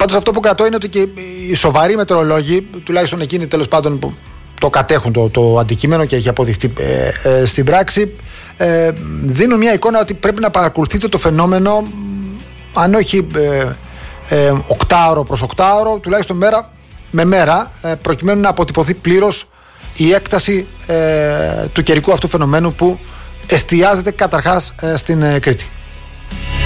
Πάντως αυτό που κρατώ είναι ότι και οι σοβαροί μετεωρολόγοι, τουλάχιστον εκείνοι τέλος πάντων που το κατέχουν το αντικείμενο και έχει αποδειχτεί στην πράξη, δίνουν μια εικόνα ότι πρέπει να παρακολουθείτε το φαινόμενο, αν όχι 8ωρο προς 8ωρο, τουλάχιστον μέρα με μέρα, προκειμένου να αποτυπωθεί πλήρως η έκταση του καιρικού αυτού φαινομένου που εστιάζεται καταρχάς στην Κρήτη.